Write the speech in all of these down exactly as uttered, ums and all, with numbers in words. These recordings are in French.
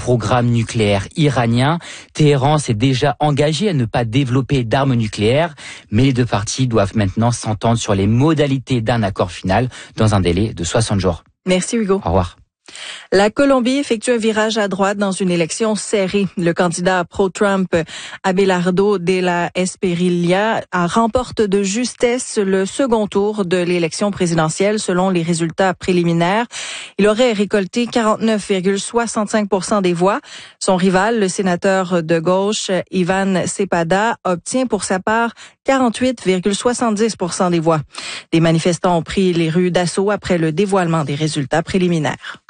programme nucléaire iranien. Téhéran s'est déjà engagé à ne pas développer d'armes nucléaires, mais les deux parties doivent maintenant s'entendre sur les modalités d'un accord final dans un délai de soixante jours. Merci Hugo. Au revoir. La Colombie effectue un virage à droite dans une élection serrée. Le candidat pro-Trump, Abelardo de la Espriella, remporte de justesse le second tour de l'élection présidentielle selon les résultats préliminaires. Il aurait récolté quarante-neuf virgule soixante-cinq pour cent des voix. Son rival, le sénateur de gauche, Ivan Cepeda, obtient pour sa part quarante-huit virgule soixante-dix pour cent des voix. Les manifestants ont pris les rues d'assaut après le dévoilement des résultats préliminaires.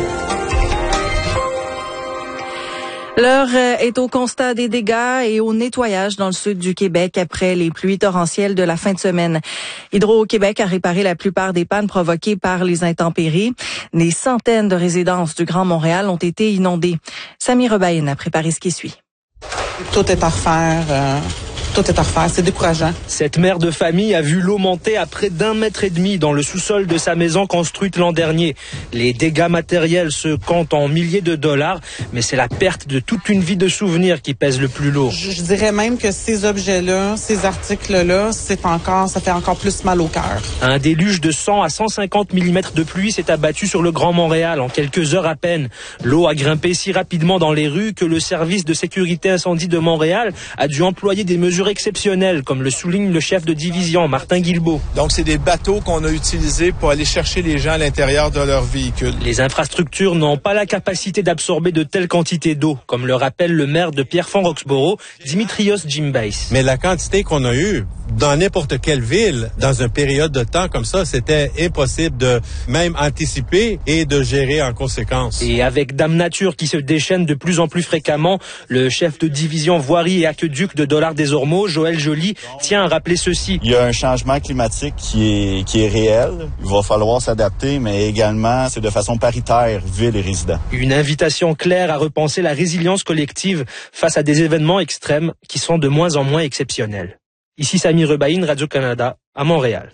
L'heure est au constat des dégâts et au nettoyage dans le sud du Québec après les pluies torrentielles de la fin de semaine. Hydro-Québec a réparé la plupart des pannes provoquées par les intempéries. Des centaines de résidences du Grand Montréal ont été inondées. Samy Rebaïne a préparé ce qui suit. Tout est à refaire. Euh... Tout est à refaire, c'est décourageant. Cette mère de famille a vu l'eau monter à près d'un mètre et demi dans le sous-sol de sa maison construite l'an dernier. Les dégâts matériels se comptent en milliers de dollars, mais c'est la perte de toute une vie de souvenirs qui pèse le plus lourd. Je, je dirais même que ces objets-là, ces articles-là, c'est encore, ça fait encore plus mal au cœur. Un déluge de cent à cent cinquante millimètres de pluie s'est abattu sur le Grand Montréal en quelques heures à peine. L'eau a grimpé si rapidement dans les rues que le service de sécurité incendie de Montréal a dû employer des mesures exceptionnelles, comme le souligne le chef de division, Martin Guilbeault. Donc, c'est des bateaux qu'on a utilisés pour aller chercher les gens à l'intérieur de leur véhicule. Les infrastructures n'ont pas la capacité d'absorber de telles quantités d'eau, comme le rappelle le maire de Pierrefonds-Roxboro, Dimitrios Gimbais. Mais la quantité qu'on a eue, dans n'importe quelle ville, dans une période de temps comme ça, c'était impossible de même anticiper et de gérer en conséquence. Et avec Dame Nature qui se déchaîne de plus en plus fréquemment, le chef de division voirie et aqueduc de Dollard des Ormeaux, Joël Joly, tient à rappeler ceci. Il y a un changement climatique qui est, qui est réel. Il va falloir s'adapter, mais également, c'est de façon paritaire, ville et résidents. Une invitation claire à repenser la résilience collective face à des événements extrêmes qui sont de moins en moins exceptionnels. Ici Samy Rebaïne, Radio-Canada, à Montréal.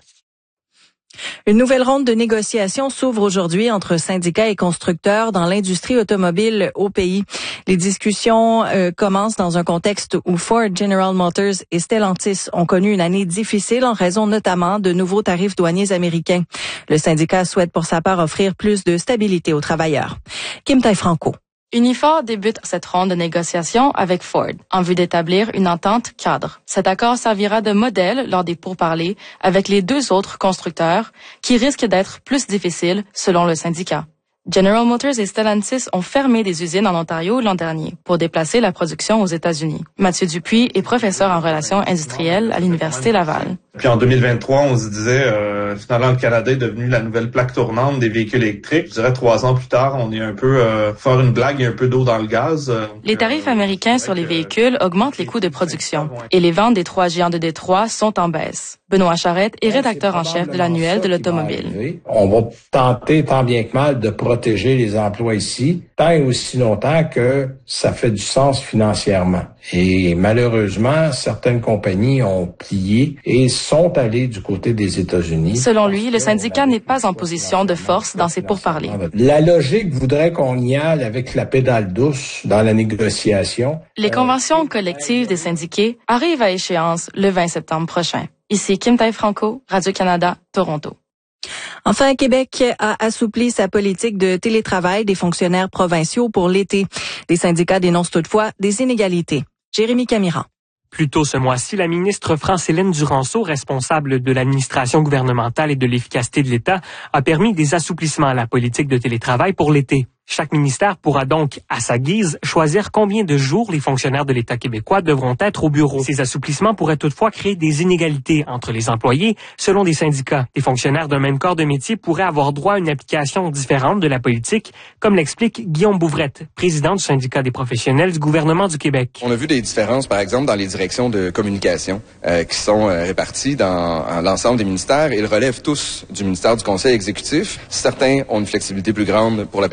Une nouvelle ronde de négociations s'ouvre aujourd'hui entre syndicats et constructeurs dans l'industrie automobile au pays. Les discussions euh, commencent dans un contexte où Ford, General Motors et Stellantis ont connu une année difficile en raison notamment de nouveaux tarifs douaniers américains. Le syndicat souhaite pour sa part offrir plus de stabilité aux travailleurs. Kim Taille-Franco. Unifor débute cette ronde de négociations avec Ford en vue d'établir une entente cadre. Cet accord servira de modèle lors des pourparlers avec les deux autres constructeurs qui risquent d'être plus difficiles selon le syndicat. General Motors et Stellantis ont fermé des usines en Ontario l'an dernier pour déplacer la production aux États-Unis. Mathieu Dupuis est professeur en relations industrielles à l'Université Laval. Puis en deux mille vingt-trois, on se disait, euh, finalement, le Canada est devenu la nouvelle plaque tournante des véhicules électriques. Je dirais trois ans plus tard, on est un peu, euh, faire une blague, il y a un peu d'eau dans le gaz. Euh, les tarifs américains sur les véhicules augmentent les coûts de production et les ventes des trois géants de Détroit sont en baisse. Benoît Charette est rédacteur en chef de l'annuel de l'automobile. On va tenter tant bien que mal de protéger les emplois ici, tant et aussi longtemps que ça fait du sens financièrement. Et malheureusement, certaines compagnies ont plié et sont allées du côté des États-Unis. Selon lui, le syndicat n'est pas en position de force dans ces pourparlers. La logique voudrait qu'on y aille avec la pédale douce dans la négociation. Les conventions collectives des syndiqués arrivent à échéance le vingt septembre prochain. Ici Kim Taille-Franco, Radio-Canada, Toronto. Enfin, Québec a assoupli sa politique de télétravail des fonctionnaires provinciaux pour l'été. Les syndicats dénoncent toutefois des inégalités. Jérémy Camiran. Plus tôt ce mois-ci, la ministre France-Hélène Duranceau, responsable de l'administration gouvernementale et de l'efficacité de l'État, a permis des assouplissements à la politique de télétravail pour l'été. Chaque ministère pourra donc, à sa guise, choisir combien de jours les fonctionnaires de l'État québécois devront être au bureau. Ces assouplissements pourraient toutefois créer des inégalités entre les employés selon des syndicats. Les fonctionnaires d'un même corps de métier pourraient avoir droit à une application différente de la politique, comme l'explique Guillaume Bouvrette, président du syndicat des professionnels du gouvernement du Québec. On a vu des différences, par exemple, dans les directions de communication euh, qui sont euh, réparties dans, dans l'ensemble des ministères. Ils relèvent tous du ministère du Conseil exécutif. Certains ont une flexibilité plus grande pour la période estivale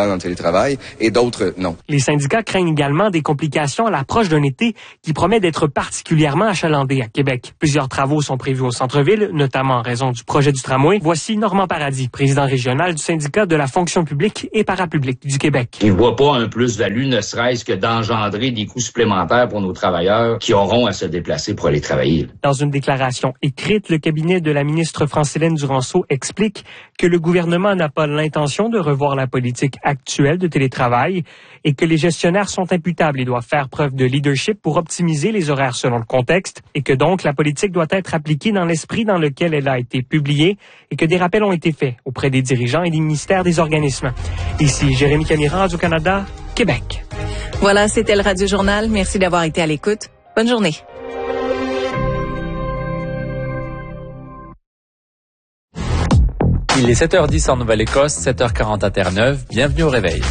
modale dans le télétravail et d'autres non. Les syndicats craignent également des complications à l'approche d'un été qui promet d'être particulièrement achalandé à Québec. Plusieurs travaux sont prévus au centre-ville, notamment en raison du projet du tramway. Voici Normand Paradis, président régional du syndicat de la fonction publique et parapublique du Québec. Il ne voit pas un plus-value, ne serait-ce que d'engendrer des coûts supplémentaires pour nos travailleurs qui auront à se déplacer pour aller travailler. Dans une déclaration écrite, le cabinet de la ministre Francilène Duranceau explique que le gouvernement n'a pas l'intention de revoir la politique actuelle de télétravail et que les gestionnaires sont imputables et doivent faire preuve de leadership pour optimiser les horaires selon le contexte et que donc la politique doit être appliquée dans l'esprit dans lequel elle a été publiée et que des rappels ont été faits auprès des dirigeants et des ministères des organismes. Ici Jérémy Camiran, Radio-Canada, Québec. Voilà, c'était le Radio Journal. Merci d'avoir été à l'écoute. Bonne journée. Il est sept heures dix en Nouvelle-Écosse, sept heures quarante à Terre-Neuve. Bienvenue au réveil.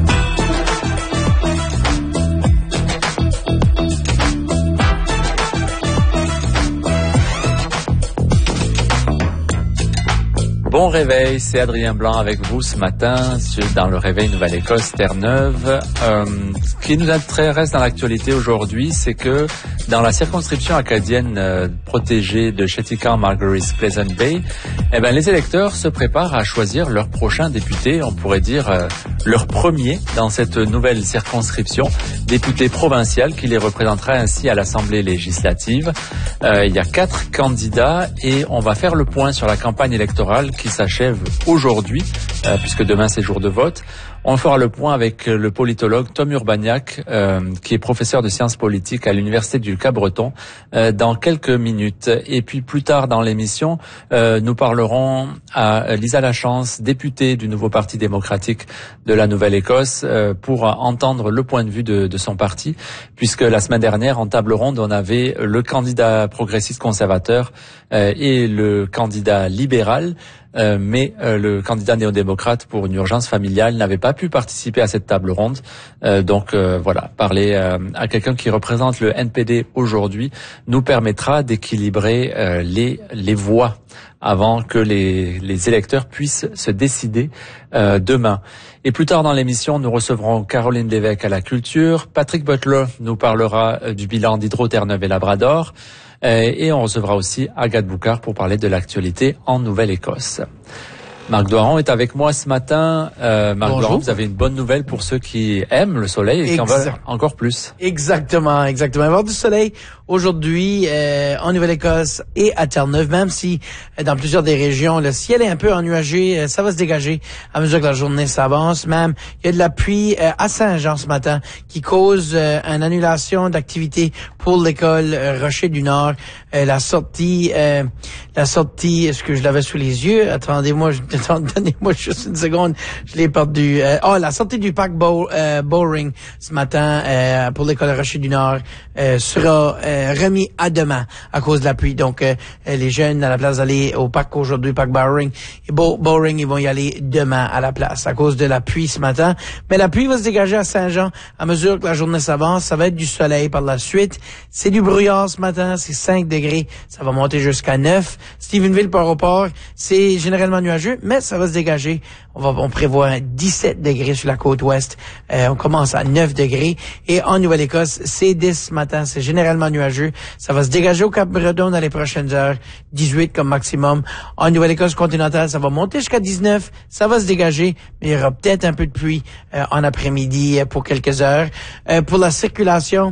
Bon réveil, c'est Adrien Blanc avec vous ce matin dans le réveil Nouvelle-Écosse Terre-Neuve. Euh, ce qui nous intéresse dans l'actualité aujourd'hui, c'est que dans la circonscription acadienne euh, protégée de Chéticamp-Margaris Pleasant Bay, eh ben, les électeurs se préparent à choisir leur prochain député, on pourrait dire euh, leur premier dans cette nouvelle circonscription, député provincial qui les représentera ainsi à l'Assemblée législative. Euh, il y a quatre candidats et on va faire le point sur la campagne électorale qui s'achève aujourd'hui, euh, puisque demain c'est jour de vote. On fera le point avec le politologue Tom Urbaniak, euh, qui est professeur de sciences politiques à l'Université du Cap-Breton, euh, dans quelques minutes. Et puis plus tard dans l'émission, euh, nous parlerons à Lisa Lachance, députée du nouveau Parti démocratique de la Nouvelle-Écosse, euh, pour entendre le point de vue de, de son parti, puisque la semaine dernière, en table ronde, on avait le candidat progressiste conservateur euh, et le candidat libéral. Euh, mais euh, le candidat néo-démocrate pour une urgence familiale n'avait pas pu participer à cette table ronde. Euh, donc euh, voilà, parler euh, à quelqu'un qui représente le N P D aujourd'hui nous permettra d'équilibrer euh, les les voix avant que les, les électeurs puissent se décider euh, demain. Et plus tard dans l'émission, nous recevrons Caroline Lévesque à la culture. Patrick Butler nous parlera euh, du bilan d'Hydro-Terre-Neuve et Labrador. Euh, et on recevra aussi Agathe Boucard pour parler de l'actualité en Nouvelle-Écosse. Marc Doiron est avec moi ce matin. Euh, Marc Bonjour. Doiron, vous avez une bonne nouvelle pour ceux qui aiment le soleil et qui en veulent encore plus. Exactement, exactement. Avoir du soleil aujourd'hui euh, en Nouvelle-Écosse et à Terre-Neuve, même si euh, dans plusieurs des régions, le ciel est un peu ennuagé, euh, ça va se dégager à mesure que la journée s'avance. Même, il y a de la pluie euh, à Saint-Jean ce matin qui cause euh, une annulation d'activité pour l'école euh, Rocher du Nord. Euh, la sortie, euh, la sortie, est-ce que je l'avais sous les yeux? Attendez-moi, je, donnez-moi juste une seconde, je l'ai perdu. Euh, oh, la sortie du parc Bow, euh, Bowring ce matin euh, pour l'école Rocher du Nord euh, sera euh, remis à demain à cause de la pluie. Donc, euh, les jeunes, à la place d'aller au parc aujourd'hui, parc Bowring, et Bow, Bowring, ils vont y aller demain à la place à cause de la pluie ce matin. Mais la pluie va se dégager à Saint-Jean à mesure que la journée s'avance. Ça va être du soleil par la suite. C'est du brouillard ce matin, c'est cinq degrés. Ça va monter jusqu'à neuf. Stephenville par rapport, c'est généralement nuageux, mais ça va se dégager. On va, on prévoit dix-sept degrés sur la côte ouest. Euh, on commence à neuf degrés. Et en Nouvelle-Écosse, c'est dix ce matin. C'est généralement nuageux. Ça va se dégager au Cap-Breton dans les prochaines heures. dix-huit comme maximum. En Nouvelle-Écosse continentale, ça va monter jusqu'à dix-neuf. Ça va se dégager, mais il y aura peut-être un peu de pluie euh, en après-midi euh, pour quelques heures. Euh, pour la circulation,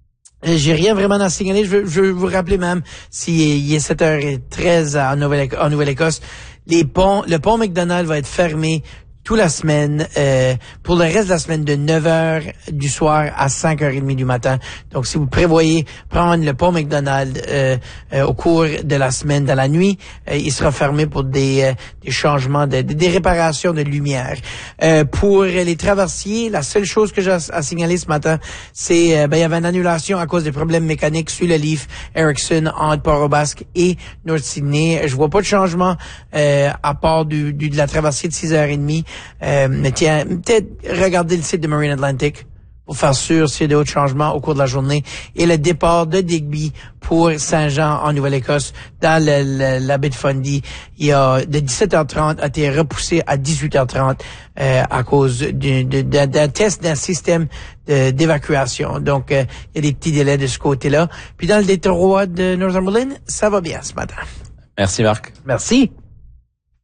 j'ai rien vraiment à signaler. Je veux, je veux vous rappeler même s'il est sept heures treize en Nouvelle-Écosse, en Nouvelle-Écosse, les ponts, le pont McDonald va être fermé toute la semaine, euh, pour le reste de la semaine de neuf heures du soir à cinq heures trente du matin. Donc, si vous prévoyez prendre le pont McDonald euh, euh, au cours de la semaine, dans la nuit, euh, il sera fermé pour des, euh, des changements, de, des réparations de lumière. Euh, pour les traversiers, la seule chose que j'ai à signaler ce matin, c'est euh, ben il y avait une annulation à cause des problèmes mécaniques sur le Leaf Erickson entre Port-au-Basque et North Sydney. Je vois pas de changement euh, à part du, du de la traversée de six heures trente. Euh, mais tiens, peut-être regarder le site de Marine Atlantic pour faire sûr s'il y a d'autres changements au cours de la journée. Et le départ de Digby pour Saint-Jean en Nouvelle-Écosse dans le, le, la baie de Fundy, il y a de dix-sept heures trente a été repoussé à dix-huit heures trente euh, à cause d'un de, de, de, test d'un système de, d'évacuation. Donc, euh, il y a des petits délais de ce côté-là. Puis dans le détroit de Northumberland, ça va bien ce matin. Merci Marc. Merci.